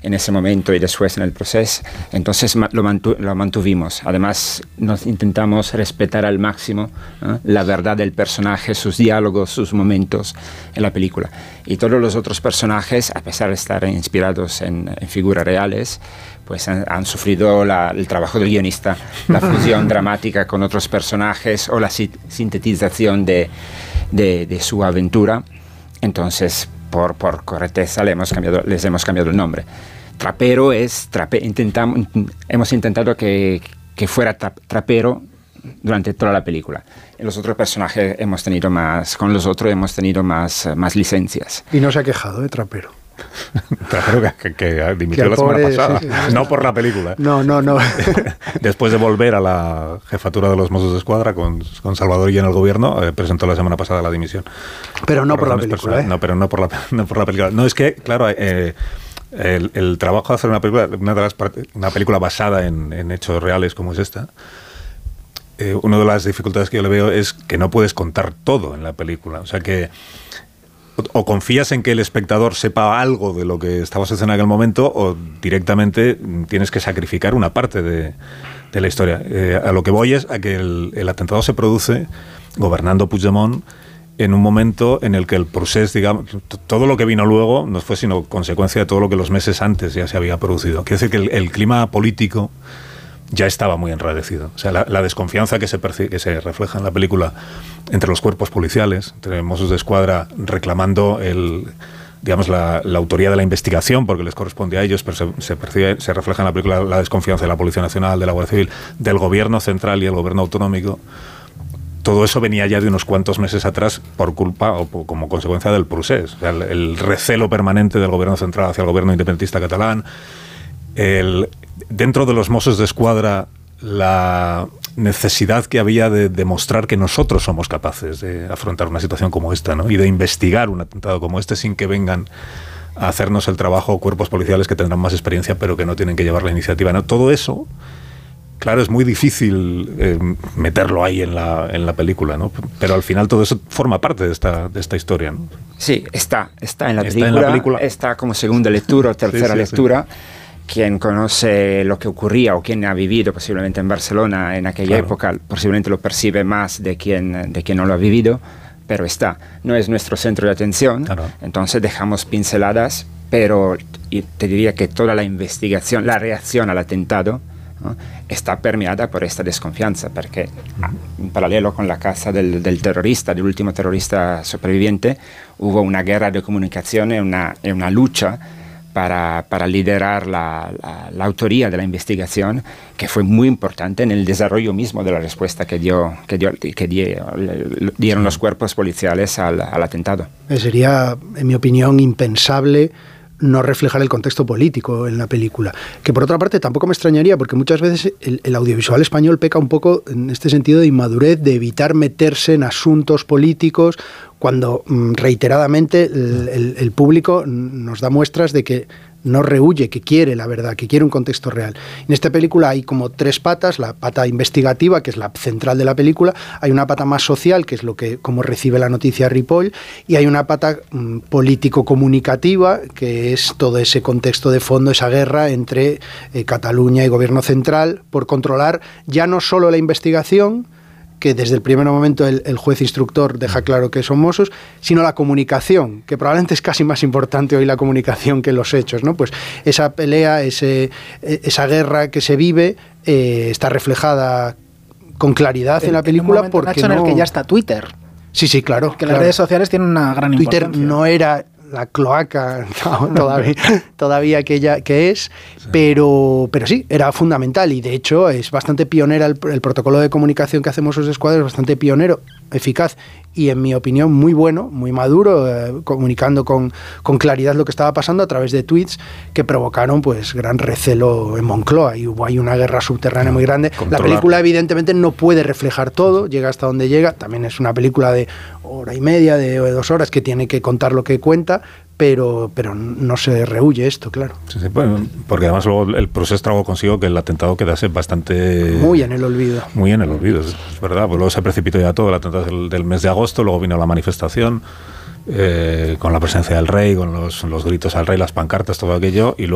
en ese momento y después en el proceso. Entonces lo mantuvimos. Además, nos intentamos respetar al máximo la verdad del personaje, sus diálogos, sus momentos en la película. Y todos los otros personajes, a pesar de estar inspirados en figuras reales, pues han sufrido el trabajo del guionista, la fusión dramática con otros personajes o la sintetización de su aventura. Entonces, por correcteza les hemos cambiado el nombre. Trapero hemos intentado que fuera trapero durante toda la película. En los otros personajes hemos tenido más licencias. Y no se ha quejado de trapero. Trapero que dimitió la semana pasada. Sí, no por la película. No. Después de volver a la jefatura de los Mossos d'Esquadra con Salvador y en el gobierno, presentó la semana pasada la dimisión. Pero no por la película, No, pero no por la película. No, es que, claro, el trabajo de hacer una película, una película basada en hechos reales como es esta, una de las dificultades que yo le veo es que no puedes contar todo en la película. O sea que o confías en que el espectador sepa algo de lo que estaba sucediendo en aquel momento, o directamente tienes que sacrificar una parte de la historia. A lo que voy es a que el atentado se produce gobernando Puigdemont en un momento en el que el procés, digamos, todo lo que vino luego no fue sino consecuencia de todo lo que los meses antes ya se había producido. Quiere decir que el clima político ya estaba muy enrarecido. O sea, la desconfianza que se refleja en la película entre los cuerpos policiales, entre Mossos d'Esquadra reclamando la autoría de la investigación, porque les corresponde a ellos, pero se refleja en la película la desconfianza de la Policía Nacional, de la Guardia Civil, del gobierno central y el gobierno autonómico. Todo eso venía ya de unos cuantos meses atrás por culpa o como consecuencia del procés. O sea, el recelo permanente del gobierno central hacia el gobierno independentista catalán, dentro de los Mossos d'Esquadra, la necesidad que había de demostrar que nosotros somos capaces de afrontar una situación como esta, ¿no? Y de investigar un atentado como este sin que vengan a hacernos el trabajo cuerpos policiales que tendrán más experiencia pero que no tienen que llevar la iniciativa, ¿no? Todo eso, claro, es muy difícil meterlo ahí en la película, ¿no? Pero al final todo eso forma parte de esta historia, ¿no? Sí, está en la película, está como segunda lectura o tercera lectura. Sí. Quien conoce lo que ocurría o quien ha vivido posiblemente en Barcelona en aquella época, posiblemente lo percibe más de quien no lo ha vivido, pero no es nuestro centro de atención. Entonces dejamos pinceladas, pero te diría que toda la investigación, la reacción al atentado, ¿no?, está permeada por esta desconfianza, porque en paralelo con la caza del último terrorista superviviente, hubo una guerra de comunicación y una lucha para liderar la autoría de la investigación, que fue muy importante en el desarrollo mismo de la respuesta que dieron los cuerpos policiales al atentado. Sería, en mi opinión, impensable no reflejar el contexto político en la película, que por otra parte tampoco me extrañaría, porque muchas veces el audiovisual español peca un poco en este sentido de inmadurez, de evitar meterse en asuntos políticos, cuando reiteradamente el público nos da muestras de que no rehuye, que quiere la verdad, que quiere un contexto real. En esta película hay como tres patas: la pata investigativa, que es la central de la película, hay una pata más social, que es cómo recibe la noticia Ripoll, y hay una pata político-comunicativa, que es todo ese contexto de fondo, esa guerra entre Cataluña y gobierno central por controlar ya no solo la investigación, que desde el primer momento el juez instructor deja claro que son Mossos, sino la comunicación, que probablemente es casi más importante hoy la comunicación que los hechos, ¿no? Pues esa pelea, esa guerra que se vive está reflejada con claridad en la película, porque en el que ya está Twitter. Sí, claro. Que las redes sociales tienen una gran importancia. Twitter no era la cloaca todavía que es, pero sí, era fundamental, y de hecho es bastante pionera el protocolo de comunicación que hacemos los escuadros, es bastante pionero, eficaz y, en mi opinión, muy bueno, muy maduro, comunicando con claridad lo que estaba pasando a través de tweets que provocaron pues gran recelo en Moncloa, y hay una guerra subterránea muy grande. La película evidentemente no puede reflejar todo, llega hasta donde llega, también es una película de hora y media, de 2 horas, que tiene que contar lo que cuenta, pero no se rehuye esto, claro. Sí, bueno, porque además luego el proceso trajo consigo que el atentado quedase bastante... Muy en el olvido. Muy en el olvido, es verdad. Pues luego se precipitó ya todo, el atentado del mes de agosto, luego vino la manifestación con la presencia del rey, con los gritos al rey, las pancartas, todo aquello, y luego